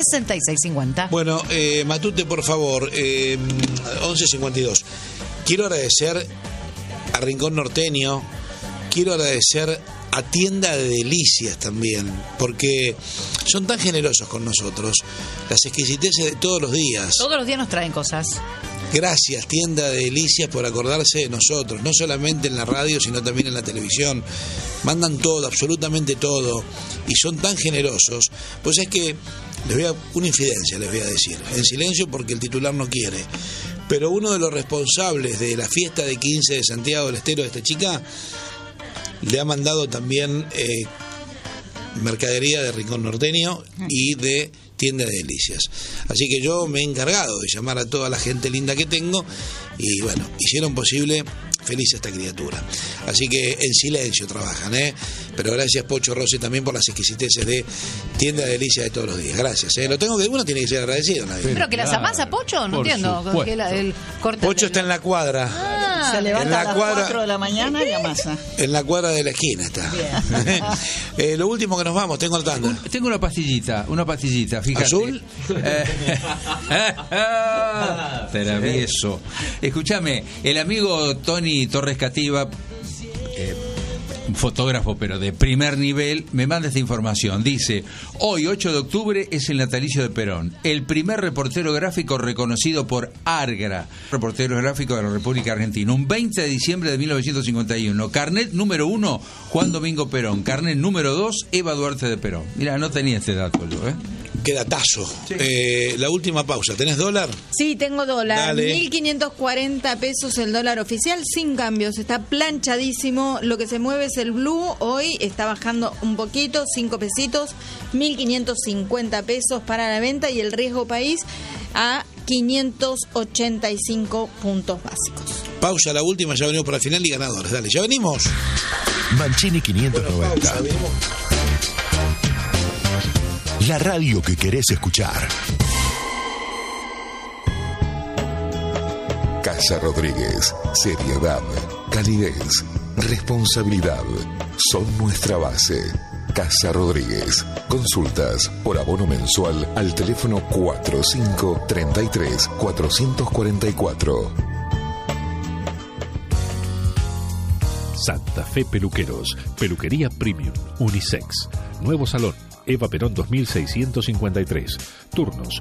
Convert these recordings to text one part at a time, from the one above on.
6650. Bueno, Matute, por favor, 11:52. Quiero agradecer a Rincón Norteño, quiero agradecer a Tienda de Delicias también, porque son tan generosos con nosotros. Las exquisiteces de todos los días. Todos los días nos traen cosas. Gracias, Tienda de Delicias, por acordarse de nosotros, no solamente en la radio, sino también en la televisión. Mandan todo, absolutamente todo, y son tan generosos. Pues es que, una infidencia les voy a decir, en silencio porque el titular no quiere, pero uno de los responsables de la fiesta de 15 de Santiago del Estero de esta chica, le ha mandado también mercadería de Rincón Norteño y de Tienda de Delicias. Así que yo me he encargado de llamar a toda la gente linda que tengo y bueno, hicieron posible feliz esta criatura. Así que en silencio trabajan, pero gracias Pocho Rossi también por las exquisiteces de Tienda de Delicias de todos los días. Gracias, lo tengo que, uno tiene que ser agradecido. Pero que las amás a Pocho, no entiendo. El corte Pocho está en la cuadra. Se levanta a las 4 de la mañana y amasa. En la cuadra de la esquina está. Lo último que nos vamos, tengo el tanda. Tengo una pastillita, fíjate. ¿Azul? Travieso. Escúchame, el amigo Tony Torres Cativa, un fotógrafo pero de primer nivel, me manda esta información. Dice: hoy 8 de octubre es el natalicio de Perón, el primer reportero gráfico reconocido por Argra, reportero gráfico de la República Argentina. Un 20 de diciembre de 1951. Carnet número 1, Juan Domingo Perón. Carnet número 2, Eva Duarte de Perón. Mira, no tenía este dato yo, Qué datazo. Sí. La última pausa. ¿Tenés dólar? Sí, tengo dólar. Dale. 1.540 pesos el dólar oficial, sin cambios. Está planchadísimo. Lo que se mueve es el blue. Hoy está bajando un poquito, 5 pesitos. 1.550 pesos para la venta y el riesgo país a 585 puntos básicos. Pausa, la última. Ya venimos para el final y ganadores. Dale, ya venimos. Mancini 590. Bueno, pausa, venimos. La radio que querés escuchar. Casa Rodríguez. Seriedad, calidez, responsabilidad son nuestra base. Casa Rodríguez. Consultas por abono mensual al teléfono 4533-444. Santa Fe Peluqueros. Peluquería Premium. Unisex. Nuevo salón. Eva Perón 2653. Turnos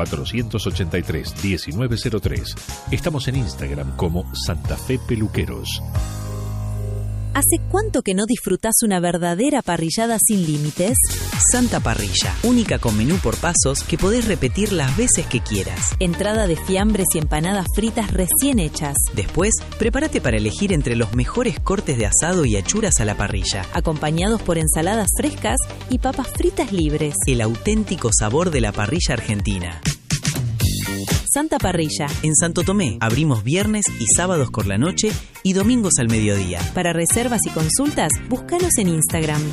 483-1903. Estamos en Instagram como Santa Fe Peluqueros. ¿Hace cuánto que no disfrutás una verdadera parrillada sin límites? Santa Parrilla, única con menú por pasos que podés repetir las veces que quieras. Entrada de fiambres y empanadas fritas recién hechas. Después, prepárate para elegir entre los mejores cortes de asado y achuras a la parrilla, acompañados por ensaladas frescas y papas fritas libres. El auténtico sabor de la parrilla argentina. Santa Parrilla. En Santo Tomé, abrimos viernes y sábados por la noche y domingos al mediodía. Para reservas y consultas, búscanos en Instagram.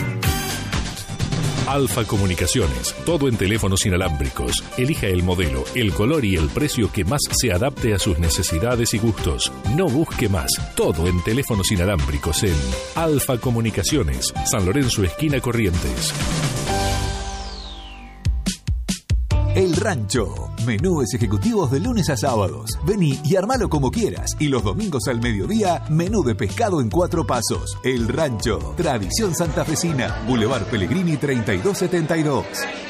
Alfa Comunicaciones, todo en teléfonos inalámbricos. Elija el modelo, el color y el precio que más se adapte a sus necesidades y gustos. No busque más, todo en teléfonos inalámbricos en Alfa Comunicaciones, San Lorenzo, esquina Corrientes. El Rancho. Menúes ejecutivos de lunes a sábados. Vení y armalo como quieras. Y los domingos al mediodía, menú de pescado en 4 pasos. El Rancho. Tradición santafesina. Boulevard Pellegrini 3272.